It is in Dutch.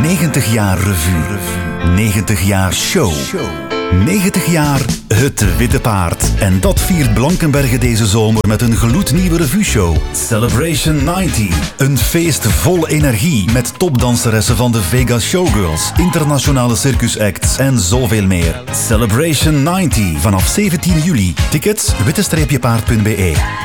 90 jaar revue. 90 jaar show. 90 jaar Het Witte Paard. En dat viert Blankenberge deze zomer met een gloednieuwe revueshow. Celebration 90. Een feest vol energie met topdanseressen van de Vegas Showgirls, internationale circusacts en zoveel meer. Celebration 90 vanaf 17 juli. Tickets witte-paard.be.